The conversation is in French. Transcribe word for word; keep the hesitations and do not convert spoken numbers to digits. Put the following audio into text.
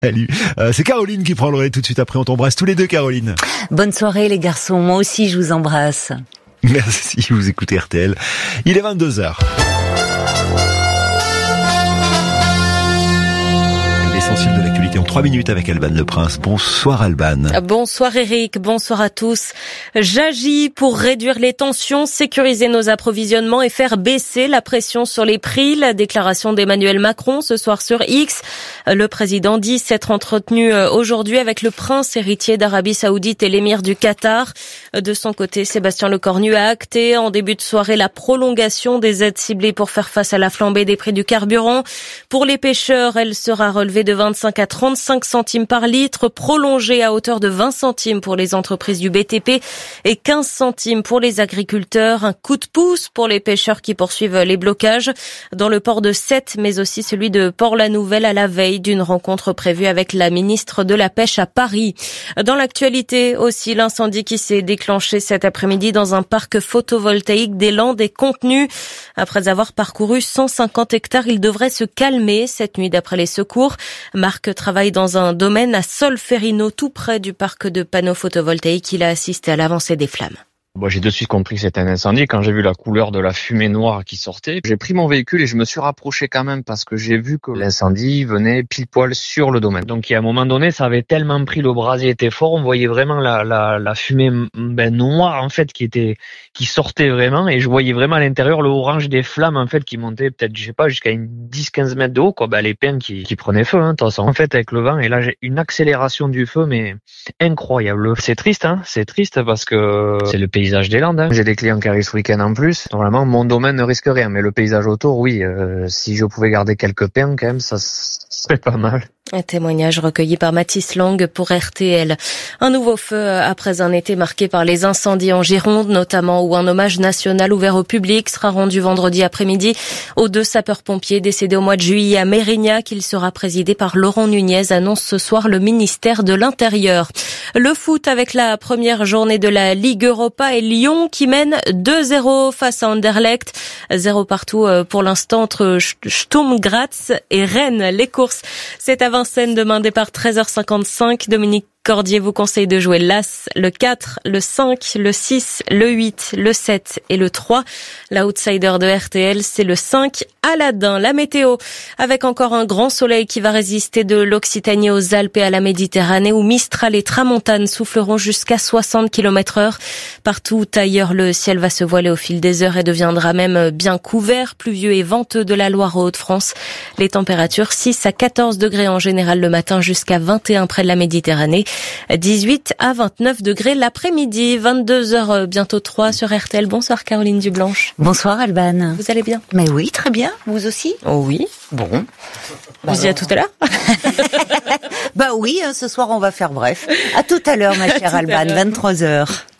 Salut, euh, c'est Caroline qui prend le relais tout de suite après. On t'embrasse tous les deux, Caroline. Bonne soirée les garçons, moi aussi je vous embrasse. Merci, vous écoutez R T L. Il est vingt-deux heures. L'essentiel de l'actualité en trois minutes avec Alban Le Prince. Bonsoir Alban. Bonsoir Eric, bonsoir à tous. J'agis pour réduire les tensions, sécuriser nos approvisionnements et faire baisser la pression sur les prix. La déclaration d'Emmanuel Macron ce soir sur X. Le président dit s'être entretenu aujourd'hui avec le prince héritier d'Arabie Saoudite et l'émir du Qatar. De son côté, Sébastien Lecornu a acté en début de soirée la prolongation des aides ciblées pour faire face à la flambée des prix du carburant. Pour les pêcheurs, elle sera relevée de vingt-cinq à trente-cinq centimes par litre, prolongée à hauteur de vingt centimes pour les entreprises du B T P et quinze centimes pour les agriculteurs. Un coup de pouce pour les pêcheurs qui poursuivent les blocages dans le port de Sète, mais aussi celui de Port-la-Nouvelle à la veille d'une rencontre prévue avec la ministre de la Pêche à Paris. Dans l'actualité aussi, l'incendie qui s'est déclenché cet après-midi dans un parc photovoltaïque des Landes est contenu. Après avoir parcouru cent cinquante hectares, il devrait se calmer cette nuit d'après les secours. Marc travaille dans un domaine à Solferino, tout près du parc de panneaux photovoltaïques. Il a assisté à l'avancée des flammes. Bon, j'ai de suite compris que c'était un incendie. Quand j'ai vu la couleur de la fumée noire qui sortait, j'ai pris mon véhicule et je me suis rapproché quand même parce que j'ai vu que l'incendie venait pile poil sur le domaine. Donc, à un moment donné, ça avait tellement pris, le brasier était fort, on voyait vraiment la, la, la fumée ben, noire en fait qui était, qui sortait vraiment, et je voyais vraiment à l'intérieur le orange des flammes en fait qui montaient peut-être, je sais pas, jusqu'à une dix à quinze mètres de haut, quoi. Ben, les pins qui, qui prenaient feu, hein, de toute façon. En fait, avec le vent, et là j'ai une accélération du feu, mais incroyable. C'est triste, hein, c'est triste parce que c'est le pays. Paysage des Landes. Hein. J'ai des clients qui arrivent ce week-end en plus. Normalement, mon domaine ne risque rien, mais le paysage autour, oui. Euh, si je pouvais garder quelques pins, quand même, ça serait pas mal. Un témoignage recueilli par Mathis Lang pour R T L. Un nouveau feu après un été marqué par les incendies en Gironde, notamment, où un hommage national ouvert au public sera rendu vendredi après-midi aux deux sapeurs-pompiers décédés au mois de juillet à Mérignac. Il sera présidé par Laurent Nunez, annonce ce soir le ministère de l'Intérieur. Le foot avec la première journée de la Ligue Europa et Lyon qui mène deux zéro face à Anderlecht. Zéro partout pour l'instant entre Sturm Graz et Rennes. Les courses, c'est à Vincennes demain, départ treize heures cinquante-cinq. Dominique Cordier vous conseille de jouer l'As, le quatre, le cinq, le six, le huit, le sept et le trois. L'outsider de R T L, c'est le cinq, Aladdin. La météo, avec encore un grand soleil qui va résister de l'Occitanie aux Alpes et à la Méditerranée, où Mistral et Tramontane souffleront jusqu'à soixante kilomètres heure. Partout ailleurs, le ciel va se voiler au fil des heures et deviendra même bien couvert, pluvieux et venteux de la Loire aux Hauts-de-France. Les températures six à quatorze degrés en général le matin, jusqu'à vingt et un près de la Méditerranée. dix-huit à vingt-neuf degrés l'après-midi, vingt-deux heures bientôt trois sur R T L. Bonsoir Caroline Dublanche. Bonsoir Alban. Vous allez bien? Mais oui, très bien. Vous aussi? Oh oui. Bon. Bah vous y à tout à l'heure? Bah oui, ce soir on va faire bref. À tout à l'heure ma chère Alban, vingt-trois heures.